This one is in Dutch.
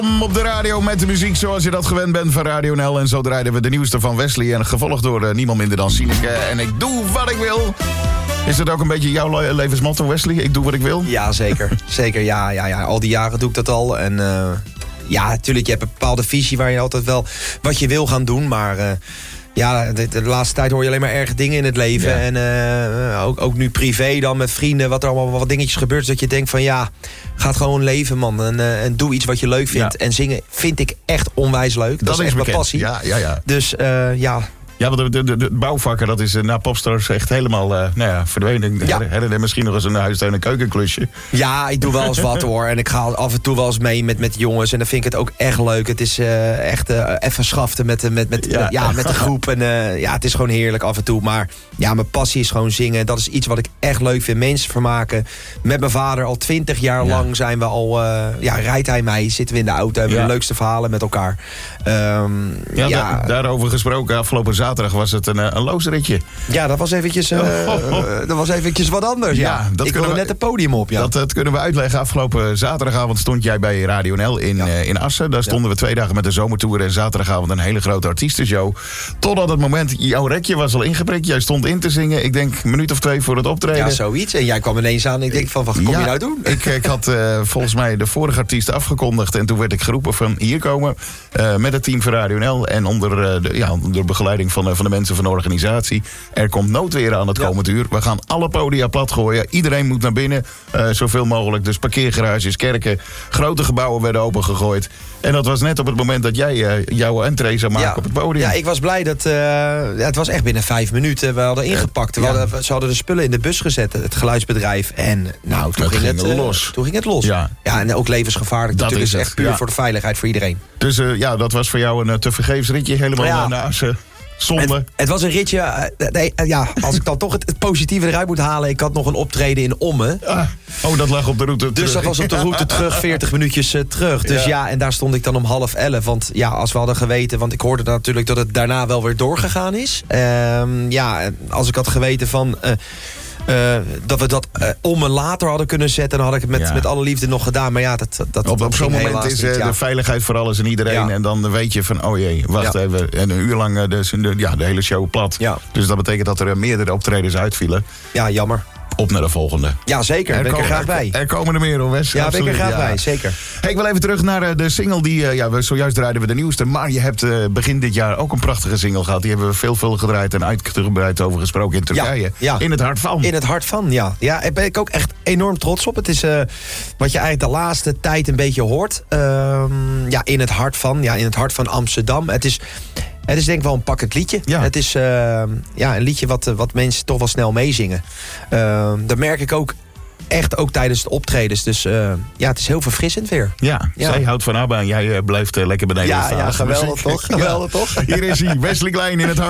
Op de radio met de muziek zoals je dat gewend bent van Radio NL. En zo draaiden we de nieuwste van Wesley. En gevolgd door niemand minder dan Sineke. En ik doe wat ik wil. Is dat ook een beetje jouw levensmotto, Wesley? Ik doe wat ik wil? Ja, zeker. Zeker, ja. Al die jaren doe ik dat al. En ja, natuurlijk, je hebt een bepaalde visie waar je altijd wel wat je wil gaan doen. Maar ja, de laatste tijd hoor je alleen maar erge dingen in het leven. Ja. En ook nu privé dan met vrienden, wat er allemaal wat dingetjes gebeurt. Dat je denkt van ja, ga gewoon leven, man. En doe iets wat je leuk vindt. Ja. En zingen vind ik echt onwijs leuk. Dat is echt mijn passie. Ja. Dus ja... Ja, want de bouwvakker, dat is na Popstars echt helemaal verdwenen. Ja. Herinner misschien nog eens een huistuin- en keukenklusje. Ja, ik doe wel eens wat hoor. En ik ga af en toe wel eens mee met jongens. En dan vind ik het ook echt leuk. Het is echt even schaften met de groep. En ja, het is gewoon heerlijk af en toe. Maar ja, mijn passie is gewoon zingen. Dat is iets wat ik echt leuk vind. Mensen vermaken. Met mijn vader al 20 jaar lang zijn we al... rijdt hij mij, zitten we in de auto. Hebben we de leukste verhalen met elkaar. Daarover gesproken, afgelopen zaterdag was het een loosritje. Ja, dat was eventjes wat anders. Ja. Ik wilde net het podium op. Ja. Dat kunnen we uitleggen. Afgelopen zaterdagavond stond jij bij Radio NL in Assen. Daar stonden we 2 dagen met de zomertour. En zaterdagavond een hele grote artiestenshow. Totdat het moment, jouw rekje was al ingeprikt. Jij stond in te zingen. Ik denk een minuut of 2 voor het optreden. Ja, zoiets. En jij kwam ineens aan. En ik denk van, wat kom je nou doen? Ik had volgens mij de vorige artiest afgekondigd. En toen werd ik geroepen van hier komen. Met het team van Radio NL. En onder de begeleiding van de mensen van de organisatie. Er komt noodweer aan het komend uur. We gaan alle podia platgooien. Iedereen moet naar binnen. Zoveel mogelijk. Dus parkeergarages, kerken, grote gebouwen werden opengegooid. En dat was net op het moment dat jij jouw entree zou maken op het podium. Ja, ik was blij dat... het was echt binnen 5 minuten. We hadden ingepakt. Ze hadden de spullen in de bus gezet, het geluidsbedrijf. En nou, toen ging het los. Ja, en ook levensgevaarlijk. Dat natuurlijk is echt puur voor de veiligheid voor iedereen. Dus dat was voor jou een tevergeefs ritje helemaal naar Assen. Zonde. Het was een ritje. Als ik dan toch het positieve eruit moet halen. Ik had nog een optreden in Ommen. Dat lag op de route terug. Dus dat was op de route terug, 40 minuutjes terug. Dus en daar stond ik dan om 10:30. Want ja, als we hadden geweten... Want ik hoorde natuurlijk dat het daarna wel weer doorgegaan is. Als ik had geweten van... dat we dat om en later hadden kunnen zetten... dan had ik het met alle liefde nog gedaan. Maar ja, dat op zo'n moment is de veiligheid voor alles en iedereen. Ja. En dan weet je van, wacht even. En een uur lang de hele show plat. Ja. Dus dat betekent dat er meerdere optredens uitvielen. Ja, jammer. Op naar de volgende. Ja, zeker. Ben ik er graag bij. Er komen er meer, hoor, Wes. Ja, ben ik er graag bij. Zeker. Hey, ik wil even terug naar de single die... zojuist draaiden we de nieuwste. Maar je hebt begin dit jaar ook een prachtige single gehad. Die hebben we veelvuldig gedraaid en uitgebreid over gesproken in Turkije. Ja. In het hart van. In het hart van, ja. Ja, daar ben ik ook echt enorm trots op. Het is wat je eigenlijk de laatste tijd een beetje hoort. In het hart van. Ja, in het hart van Amsterdam. Het is denk ik wel een pakkend liedje. Ja. Het is een liedje wat mensen toch wel snel meezingen. Dat merk ik ook echt ook tijdens de optredens. Dus het is heel verfrissend weer. Ja, zij houdt van ABBA en jij blijft lekker beneden staan. Ja, geweldig toch? Geweldig toch? Hier is hij, Wesley Klein in het hart.